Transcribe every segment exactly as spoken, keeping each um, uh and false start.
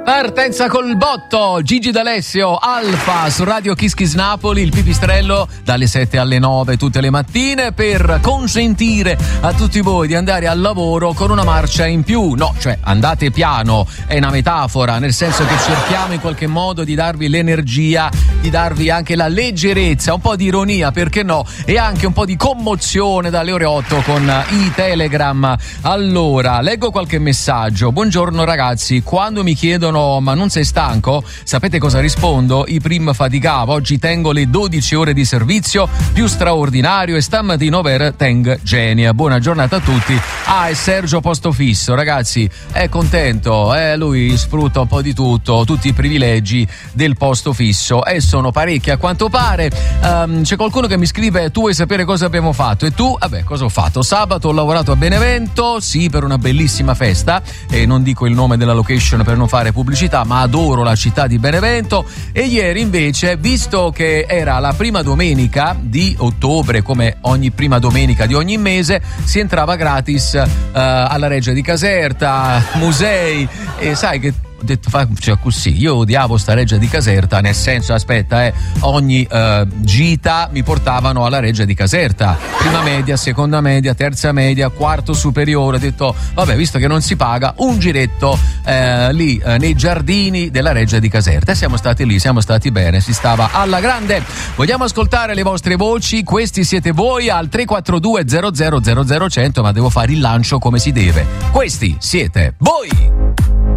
Partenza col botto, Gigi D'Alessio, Alfa su Radio Kiss Kiss Napoli, il pipistrello dalle sette alle nove tutte le mattine per consentire a tutti voi di andare al lavoro con una marcia in più. No, cioè andate piano, è una metafora, nel senso che cerchiamo in qualche modo di darvi l'energia, di darvi anche la leggerezza, un po' di ironia, perché no, e anche un po' di commozione dalle ore otto con i Telegram. Allora, leggo qualche messaggio. Buongiorno ragazzi, quando mi chiedono ma non sei stanco? Sapete cosa rispondo? I prim faticavo, oggi tengo le dodici ore di servizio più straordinario e stamattina over teng genia. Buona giornata a tutti. Ah, è Sergio Postofisso, ragazzi, è contento, eh, lui sfrutta un po' di tutto, tutti i privilegi del posto fisso e sono parecchi a quanto pare. Um, c'è qualcuno che mi scrive: tu vuoi sapere cosa abbiamo fatto? E tu? Vabbè, cosa ho fatto? Sabato ho lavorato a Benevento, sì, per una bellissima festa, e non dico il nome della location per non fare pubblicità, ma adoro la città di Benevento. E ieri invece, visto che era la prima domenica di ottobre, come ogni prima domenica di ogni mese, si entrava gratis uh, alla Reggia di Caserta, musei, e sai che ho detto, cioè così, io odiavo sta Reggia di Caserta, nel senso, aspetta, eh, ogni uh, gita mi portavano alla Reggia di Caserta, prima media, seconda media, terza media, quarto superiore. Ho detto, vabbè, visto che non si paga, un giretto eh, lì eh, nei giardini della Reggia di Caserta, e siamo stati lì, siamo stati bene, si stava alla grande. Vogliamo ascoltare le vostre voci? Questi siete voi al tre quattro due zero zero zero zero cento, ma devo fare il lancio come si deve. Questi siete voi.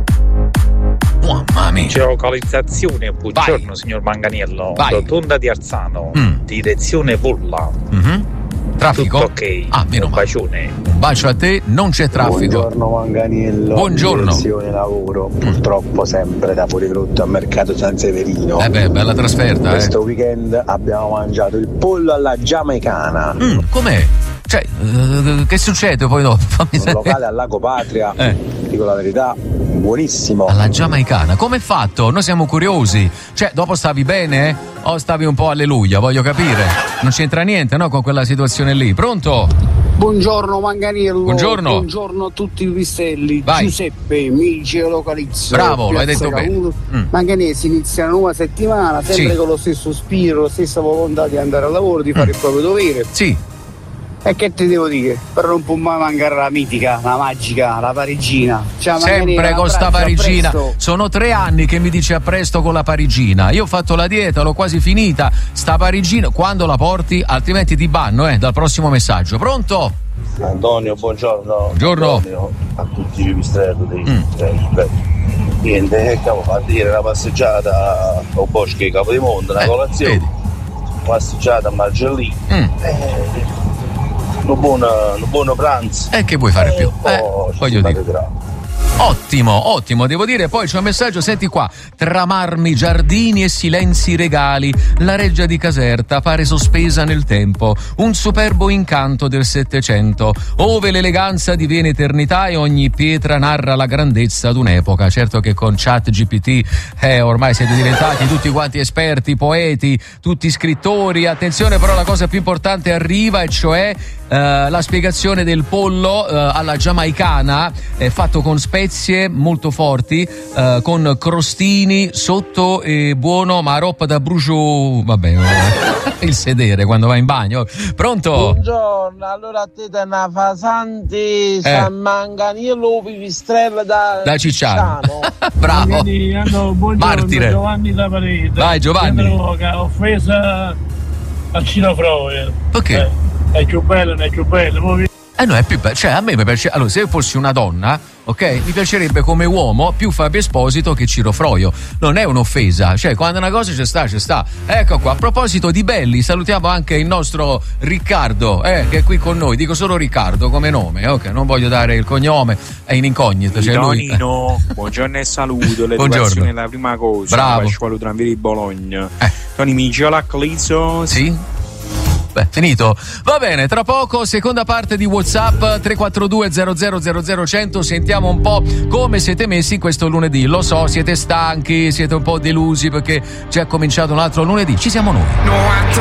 Mamma mia. Geolocalizzazione, buongiorno. Vai. Signor Manganiello. Vai. Rotonda di Arzano, mm. direzione Volla. Mm-hmm. Traffico? Tutto ok. Ah, meno un male. bacione. Un bacio a te, non c'è traffico. Buongiorno Manganiello. Buongiorno. Direzione lavoro, mm. purtroppo sempre da Poligrotto a Mercato San Severino. Eh beh, bella trasferta. Questo eh. weekend abbiamo mangiato il pollo alla giamaicana. Mm, com'è? Cioè, uh, che succede poi dopo? Un locale al Lago Patria, eh. dico la verità, buonissimo. Alla giamaicana, come è fatto? Noi siamo curiosi. Cioè, dopo stavi bene? O stavi un po' alleluia, voglio capire. Non c'entra niente, no, con quella situazione lì. Pronto? Buongiorno Manganiello. Buongiorno. Buongiorno a tutti i pistelli. Vai. Giuseppe, mi geolocalizzo. Bravo, l'hai detto bene. Mm. Manganiello, si inizia una nuova settimana, sempre sì. con lo stesso spirito, la stessa volontà di andare al lavoro, di fare mm. il proprio dovere. Sì. E che ti devo dire? Però non può mai mancare la mitica, la magica, la parigina. Ciao, sempre con sta parigina. Sono tre anni che mi dice a presto con la parigina. Io ho fatto la dieta, l'ho quasi finita. Sta parigina, quando la porti? Altrimenti ti banno, eh, dal prossimo messaggio. Pronto? Antonio, buongiorno. Buongiorno. Antonio, a tutti i pipistrelli dei mm. Niente, eh, cavo, a dire una passeggiata al bosco di Capodimonte, una eh, colazione. Vedi. Passeggiata a Margellì. Mm. Eh, un buon, un buon pranzo. E eh, che vuoi fare più? Eh, voglio dire. Ottimo, ottimo, devo dire. Poi c'è un messaggio, senti qua: tra marmi, giardini e silenzi regali, la Reggia di Caserta pare sospesa nel tempo, un superbo incanto del Settecento, ove l'eleganza diviene eternità e ogni pietra narra la grandezza d'un'epoca. Certo che con Chat G P T eh, ormai siete diventati tutti quanti esperti, poeti, tutti scrittori. Attenzione però, la cosa più importante arriva, e cioè eh, la spiegazione del pollo eh, alla giamaicana, eh, fatto con spezie molto forti, eh, con crostini sotto, e buono, ma roba da brucio, vabbè, il sedere quando vai in bagno. Pronto? Buongiorno, allora a te te una fasanti, eh. San Manganiello pipistrello da, da Cicciano. Bravo. Hanno, buongiorno, Martire. Giovanni da Parete. Vai Giovanni. Offesa al Cinofroe. Perché? Eh, è più bello, non è più bello. Eh no, è più bello. Cioè, a me mi piace. Allora, se fossi una donna, ok, mi piacerebbe come uomo più Fabio Esposito che Ciro Froio. Non è un'offesa. Cioè, quando una cosa ci sta, ci sta. Ecco qua. A proposito di belli, salutiamo anche il nostro Riccardo, eh, che è qui con noi. Dico solo Riccardo come nome, ok? Non voglio dare il cognome, è in incognito. Cioè lui. Tonino, buongiorno e saluto. L'educazione è la prima cosa. Bravo. Scuola Tranviri Bologna. Eh. Tony, mi geolocalizzo. Sì. Beh, finito. Va bene, tra poco seconda parte di WhatsApp tre quattro due zero zero zero zero cento. Sentiamo un po' come siete messi questo lunedì. Lo so, siete stanchi, siete un po' delusi perché c'è cominciato un altro lunedì. Ci siamo noi.